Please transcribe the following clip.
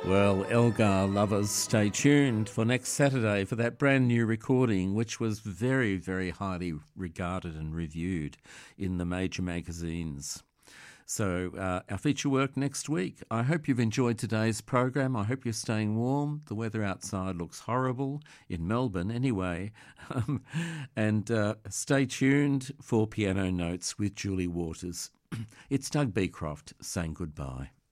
Well, Elgar lovers, stay tuned for next Saturday for that brand new recording, which was very, very highly regarded and reviewed in the major magazines. So our feature work next week. I hope you've enjoyed today's program. I hope you're staying warm. The weather outside looks horrible, in Melbourne anyway. And stay tuned for Piano Notes with Julie Waters. It's Doug Beecroft saying goodbye.